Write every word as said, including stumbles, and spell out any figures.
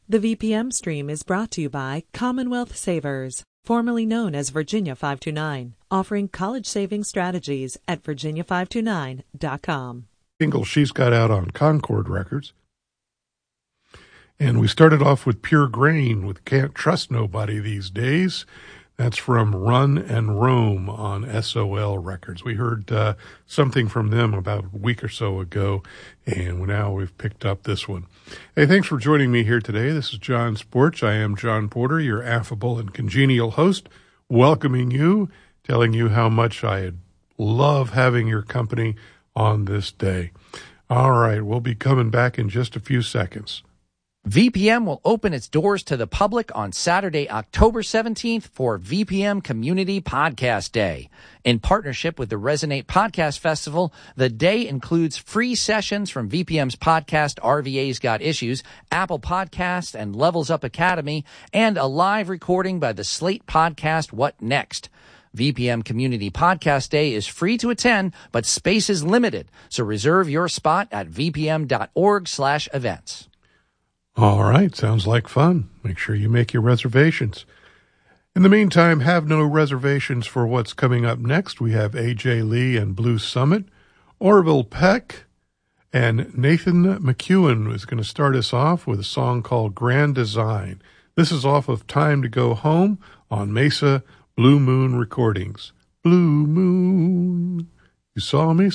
The V P M stream is brought to you by Commonwealth Savers, formerly known as Virginia five two nine, offering college saving strategies at virginia five two nine dot com. Single she's got out on Concord Records. And we started off with Pure Grain with Can't Trust Nobody These Days. That's from Run and Roam on S O L Records. We heard uh, something from them about a week or so ago, and now we've picked up this one. Hey, thanks for joining me here today. This is John Sporch. I am John Porter, your affable and congenial host, welcoming you, telling you how much I love having your company on this day. All right, we'll be coming back in just a few seconds. V P M will open its doors to the public on Saturday, October seventeenth for V P M Community Podcast Day. In partnership with the Resonate Podcast Festival, the day includes free sessions from V P M's podcast R V A's Got Issues, Apple Podcasts, and Levels Up Academy, and a live recording by the Slate podcast What Next? V P M Community Podcast Day is free to attend, but space is limited, so reserve your spot at vpm.org slash events. All right, sounds like fun. Make sure you make your reservations. In the meantime, have no reservations for what's coming up next. We have A J Lee and Blue Summit, Orville Peck, and Nathan McEwen is going to start us off with a song called Grand Design. This is off of Time to Go Home on Mesa Blue Moon Recordings. Blue Moon, you saw me